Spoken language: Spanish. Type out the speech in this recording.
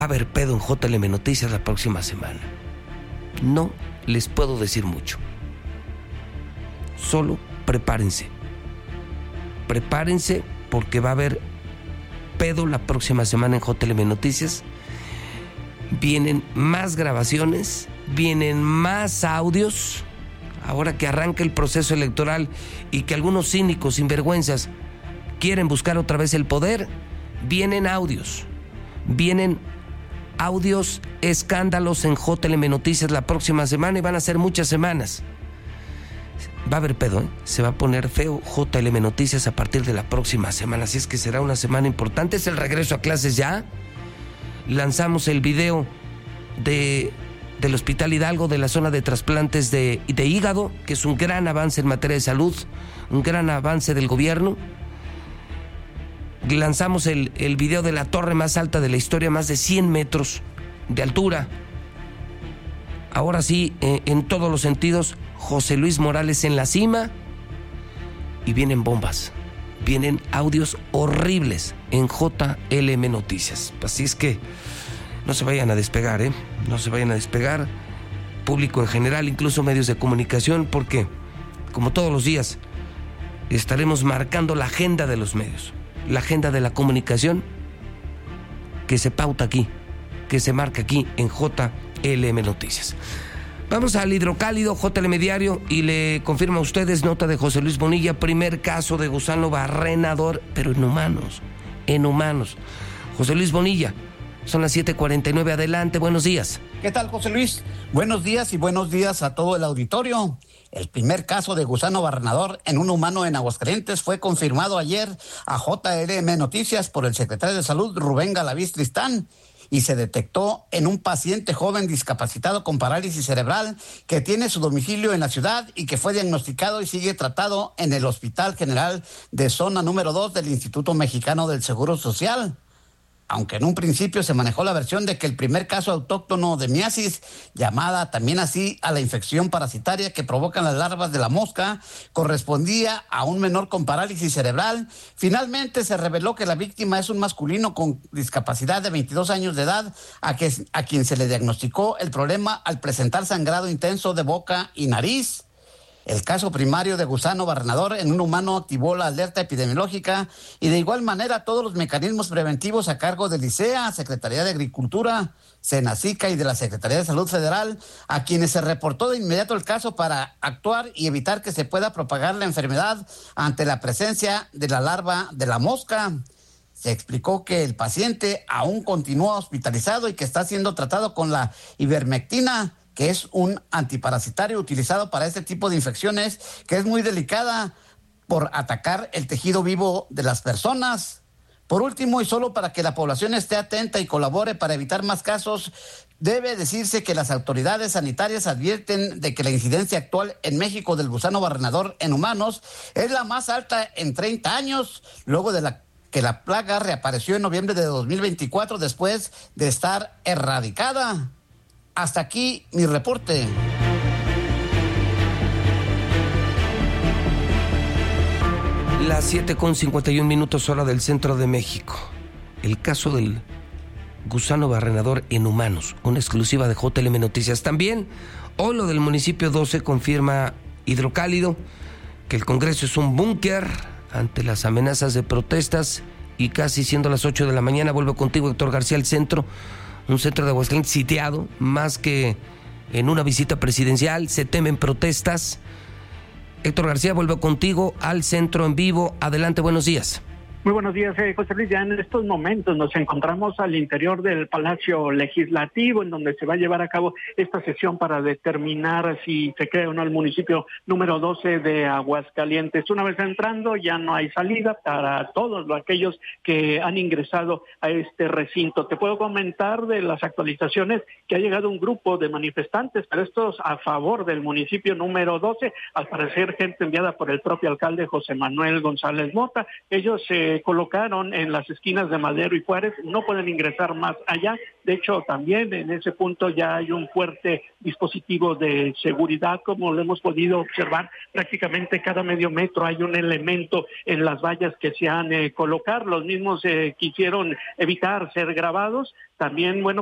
a haber pedo en JLM Noticias la próxima semana. No les puedo decir mucho. Solo prepárense. Prepárense porque va a haber pedo la próxima semana en JLM Noticias. Vienen más grabaciones, vienen más audios. Ahora que arranca el proceso electoral y que algunos cínicos, sinvergüenzas, quieren buscar otra vez el poder, vienen audios, escándalos en JLM Noticias la próxima semana y van a ser muchas semanas. Va a haber pedo, ¿eh? Se va a poner feo JLM Noticias a partir de la próxima semana, así es que será una semana importante. Es el regreso a clases ya. Lanzamos el video del Hospital Hidalgo, de la zona de trasplantes de hígado, que es un gran avance en materia de salud, un gran avance del gobierno. Lanzamos el video de la torre más alta de la historia, más de 100 metros de altura. Ahora sí, en todos los sentidos, José Luis Morales en la cima, y vienen bombas, vienen audios horribles en JLM Noticias. Así es que no se vayan a despegar, no se vayan a despegar, público en general, incluso medios de comunicación, porque como todos los días estaremos marcando la agenda de los medios, la agenda de la comunicación que se pauta aquí, que se marca aquí en JLM Noticias. Vamos al Hidrocálido, JLM Diario, y le confirmo a ustedes, nota de José Luis Bonilla, primer caso de gusano barrenador, pero en humanos. José Luis Bonilla, son las 7:49, adelante, buenos días. ¿Qué tal, José Luis? Buenos días y buenos días a todo el auditorio. El primer caso de gusano barrenador en un humano en Aguascalientes fue confirmado ayer a JLM Noticias por el secretario de Salud, Rubén Galaviz Tristán, y se detectó en un paciente joven discapacitado con parálisis cerebral que tiene su domicilio en la ciudad y que fue diagnosticado y sigue tratado en el Hospital General de Zona número 2 del Instituto Mexicano del Seguro Social. Aunque en un principio se manejó la versión de que el primer caso autóctono de miasis, llamada también así a la infección parasitaria que provocan las larvas de la mosca, correspondía a un menor con parálisis cerebral, finalmente se reveló que la víctima es un masculino con discapacidad de 22 años de edad, a quien se le diagnosticó el problema al presentar sangrado intenso de boca y nariz. El caso primario de gusano barrenador en un humano activó la alerta epidemiológica y de igual manera todos los mecanismos preventivos a cargo del ICEA, Secretaría de Agricultura, Senacica y de la Secretaría de Salud Federal, a quienes se reportó de inmediato el caso para actuar y evitar que se pueda propagar la enfermedad ante la presencia de la larva de la mosca. Se explicó que el paciente aún continúa hospitalizado y que está siendo tratado con la ivermectina, que es un antiparasitario utilizado para este tipo de infecciones, que es muy delicada por atacar el tejido vivo de las personas. Por último, y solo para que la población esté atenta y colabore para evitar más casos, debe decirse que las autoridades sanitarias advierten de que la incidencia actual en México del gusano barrenador en humanos es la más alta en 30 años, luego de que la plaga reapareció en noviembre de 2024 después de estar erradicada. Hasta aquí mi reporte. Las 7:51 hora del centro de México. El caso del gusano barrenador en humanos, una exclusiva de JLM Noticias. También, hoy lo del municipio 12 confirma Hidrocálido que el Congreso es un búnker ante las amenazas de protestas, y casi siendo las 8 de la mañana vuelvo contigo, Héctor García, al centro. Un centro de Aguascalientes sitiado, más que en una visita presidencial, se temen protestas. Héctor García, vuelvo contigo al centro en vivo. Adelante, buenos días. Muy buenos días, José Luis. Ya en estos momentos nos encontramos al interior del Palacio Legislativo, en donde se va a llevar a cabo esta sesión para determinar si se crea o no el municipio número 12 de Aguascalientes. Una vez entrando, ya no hay salida para todos aquellos que han ingresado a este recinto. Te puedo comentar de las actualizaciones que ha llegado un grupo de manifestantes, pero estos a favor del municipio número 12, al parecer gente enviada por el propio alcalde José Manuel González Mota. Ellos se se colocaron en las esquinas de Madero y Juárez no pueden ingresar más allá. De hecho, también en ese punto ya hay un fuerte dispositivo de seguridad, como lo hemos podido observar. Prácticamente cada medio metro hay un elemento en las vallas que se han colocado. Los mismos quisieron evitar ser grabados. También, bueno,